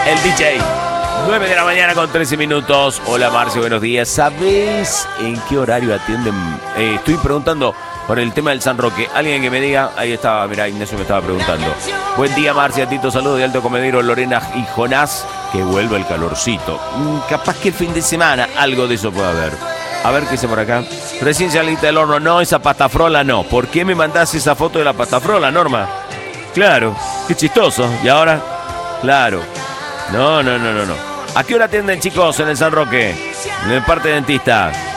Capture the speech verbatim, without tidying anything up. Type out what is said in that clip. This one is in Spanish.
el D J. nueve de la mañana con trece minutos. Hola Marcio, buenos días. ¿Sabés en qué horario atienden? Eh, estoy preguntando por el tema del San Roque. Alguien que me diga. Ahí estaba, mirá, Ignacio me estaba preguntando. Buen día Marcia, Tito, saludos de Alto Comedero, Lorena y Jonás. Que vuelva el calorcito. Mm, capaz que el fin de semana algo de eso puede haber. A ver qué dice por acá. Recién saliste del horno. No, esa pastafrola no. ¿Por qué me mandás esa foto de la pastafrola, Norma? Claro, qué chistoso. ¿Y ahora? Claro. No, no, no, no, no. ¿A qué hora atienden, chicos, en el San Roque? En el parte dentista.